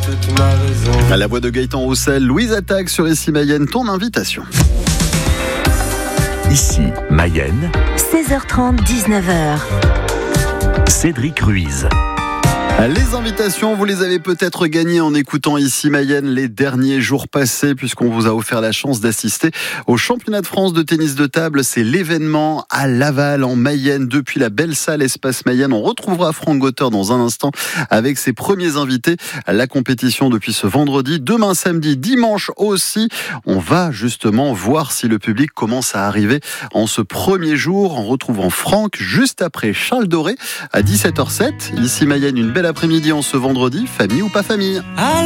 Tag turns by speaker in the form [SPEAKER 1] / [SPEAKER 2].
[SPEAKER 1] toute ma raison.
[SPEAKER 2] À la voix de Gaëtan Roussel, Louise Attaque sur Ici Mayenne, ton invitation.
[SPEAKER 3] Ici Mayenne,
[SPEAKER 4] 16h30, 19h.
[SPEAKER 3] Cédric Ruiz.
[SPEAKER 2] Les invitations, vous les avez peut-être gagnées en écoutant Ici Mayenne les derniers jours passés, puisqu'on vous a offert la chance d'assister au championnat de France de tennis de table. C'est l'événement à Laval, en Mayenne, depuis la belle salle Espace Mayenne. On retrouvera Franck Gauteur dans un instant avec ses premiers invités à la compétition depuis ce vendredi. Demain, samedi, dimanche aussi, on va justement voir si le public commence à arriver en ce premier jour, en retrouvant Franck juste après Charles Doré à 17h07. Ici Mayenne, une belle après-midi en ce vendredi, famille ou pas famille.